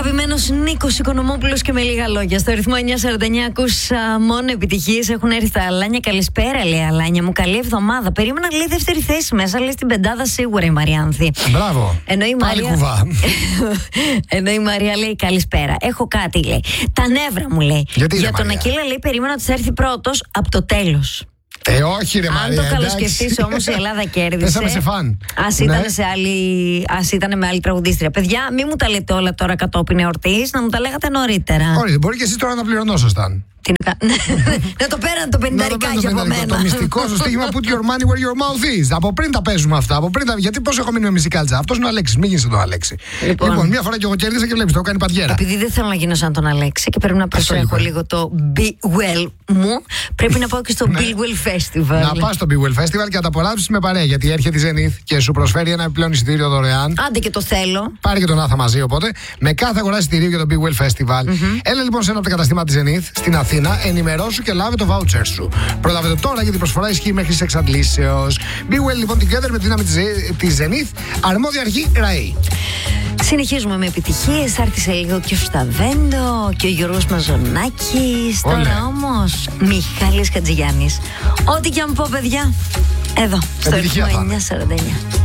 Αγαπημένος Νίκος Οικονομόπουλος και με λίγα λόγια. Στο ρυθμό 949 ακούς μόνο επιτυχίες. Έχουν έρθει τα Αλάνια. Καλησπέρα, λέει Αλάνια μου. Καλή εβδομάδα. Περίμενα, λέει, δεύτερη θέση μέσα. Λέει στην πεντάδα σίγουρα η Μαριάνθη. Μπράβο. Πάλι κουβά. Ενώ η Μαρία λέει καλησπέρα. Έχω κάτι, λέει. Τα νεύρα μου, λέει. Για τον Ακύλα, λέει, περίμενα ότι θα έρθει πρώτος από το τέλος. Όχι, ρε Μαρία. Αν το καλοσκεφτείς όμως, η Ελλάδα κέρδισε. Πέσαμε σε φαν. Ας ήταν με άλλη τραγουδίστρια. Παιδιά, μην μου τα λέτε όλα τώρα κατόπιν εορτής, να μου τα λέγατε νωρίτερα. Όχι, μπορεί και εσείς τώρα να πληρωνόσασταν. Να το πέραν το 50 από μένα. Το μυστικό σου στοίχημα put your money where your mouth is. Από πριν τα παίζουμε αυτά. Γιατί πώς έχω μείνει με μισή κάλτσα. Αυτός είναι ο Αλέξης. Μην γίνεις τον Αλέξη. Λοιπόν, μια φορά και εγώ κέρδισα και βλέπεις, το κάνει πατιέρα. Επειδή δεν θέλω να γίνω σαν τον Αλέξη και πρέπει να προσέχω λίγο το Be Well μου, πρέπει να πάω και στο Be Well Festival. Να πας στο Be Well Festival και να το απολαύσεις με παρέα. Γιατί έρχεται η Zenith και σου προσφέρει ένα επιπλέον εισιτήριο δωρεάν. Άντε και το θέλω. Πάρε και τον Άθα μαζί, οπότε με κάθε αγορά εισιτηρίου για το Be Well Festival. Έλα λοιπόν σε ένα από τα καταστήματα της Zenith στην Αθήνα, ενημερώσου και λάβε το voucher σου. Προλάβετε τώρα γιατί η προσφορά ισχύει μέχρι τις εξαντλήσεως. Be Well λοιπόν together με τη δύναμη της Zenith, αρμόδια αρχή ΡΑΗ. Συνεχίζουμε με επιτυχίες. Άρχισε λίγο και ο Σταβέντο και ο Γιώργος Μαζονάκης. Τώρα όμως Μιχάλης Χατζηγιάννης. Ό,τι και αν πω, παιδιά, εδώ στο ρυθμό 949.